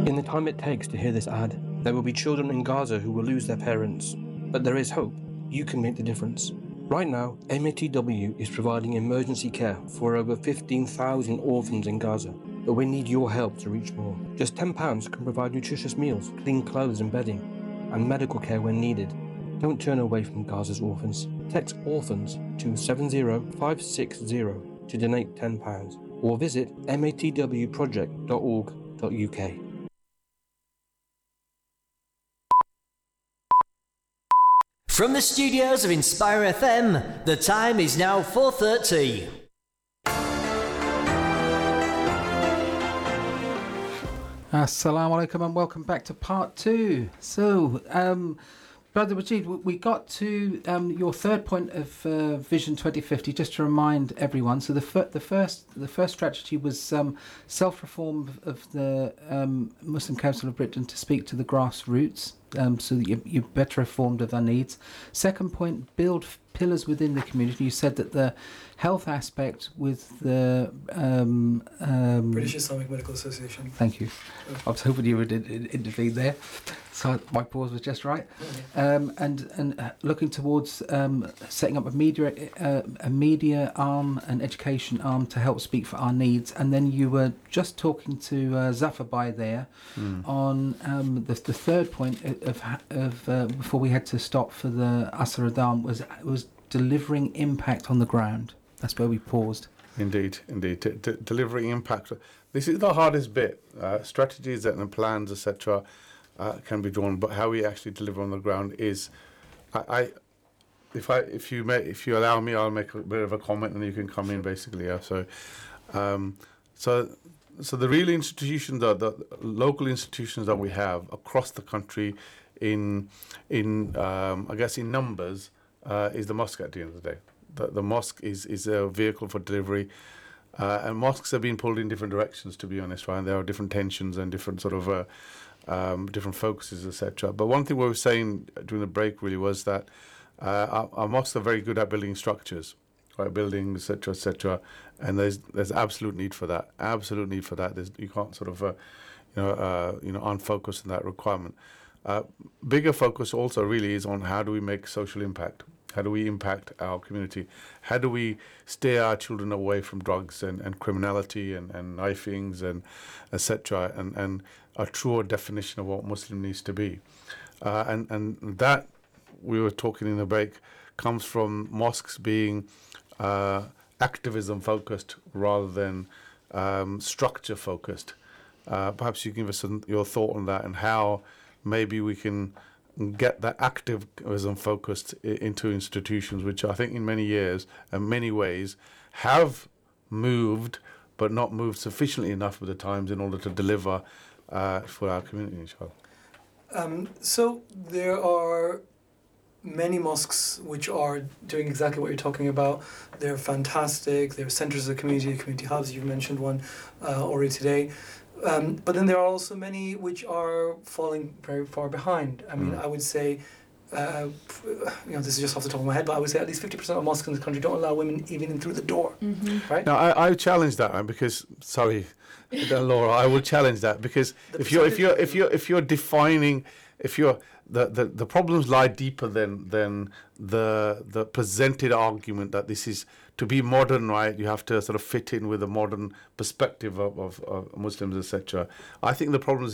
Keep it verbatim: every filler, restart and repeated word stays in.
In the time it takes to hear this ad, there will be children in Gaza who will lose their parents. But there is hope. You can make the difference. Right now, M A T W is providing emergency care for over fifteen thousand orphans in Gaza. But we need your help to reach more. Just ten pounds can provide nutritious meals, clean clothes and bedding, and medical care when needed. Don't turn away from Gaza's orphans. Text orphans to seven zero five six zero to donate ten pounds or visit matw project dot org dot U K. From the studios of Inspire F M, the time is now four thirty. Assalamu alaikum and welcome back to part two. So, um, Brother Wajid, we got to um, your third point of uh, Vision twenty fifty. Just to remind everyone, so the fir- the first the first strategy was um, self-reform of the um, Muslim Council of Britain to speak to the grassroots, um, so that you, you're better informed of their needs. Second point, build pillars within the community. You said that the health aspect with the um, um, British Islamic Medical Association. Thank you. I was hoping you would in- in- intervene there, so my pause was just right. Um, and and looking towards um, setting up a media uh, a media arm, an education arm to help speak for our needs. And then you were just talking to uh, Zafar Bai there mm. on um, the the third point of of uh, before we had to stop for the Asr Adhan was was delivering impact on the ground. That's where we paused. Indeed, indeed. D- d- delivering impact. This is the hardest bit. Uh, strategies and plans, et cetera, uh, can be drawn, but how we actually deliver on the ground is. I, I, if I, if you may, if you allow me, I'll make a bit of a comment, and you can come in basically. Yeah. So, um, so, so the real institutions, the, the local institutions that we have across the country, in, in, um, I guess, in numbers, uh, is the mosque at the end of the day. The, the mosque is, is a vehicle for delivery, uh, and mosques are being pulled in different directions, to be honest, right? And there are different tensions and different sort of uh, um, different focuses, et cetera. But one thing we were saying during the break really was that uh, our, our mosques are very good at building structures, right? Buildings, et cetera, et cetera. And there's there's absolute need for that. Absolute need for that. There's, you can't sort of uh, you know uh, you know unfocus on that requirement. Uh, bigger focus also really is on how do we make social impact. How do we impact our community? How do we steer our children away from drugs and, and criminality and, and knifings and et cetera, and, and a truer definition of what Muslim needs to be. Uh, and, and that, we were talking in the break, comes from mosques being uh, activism focused rather than um, structure focused. Uh, perhaps you can give us some, your thought on that and how maybe we can get that activism focused I- into institutions, which I think in many years and many ways have moved, but not moved sufficiently enough with the times in order to deliver uh, for our community, inshallah. Um, so there are many mosques which are doing exactly what you're talking about. They're fantastic. They're centers of community, community hubs. You've mentioned one uh, already today. Um, but then there are also many which are falling very far behind. I mean, mm. I would say, uh, you know, this is just off the top of my head, but I would say at least fifty percent of mosques in this country don't allow women even in through the door, mm-hmm. right? Now, I, I challenge that, man, because, sorry, Laura, I will challenge that, because if you're, if you're, if you're, if you're defining, if you're, the, the, the problems lie deeper than, than the, the presented argument that this is, to be modern, right, you have to sort of fit in with a modern perspective of, of, of Muslims, et cetera. I think the problem is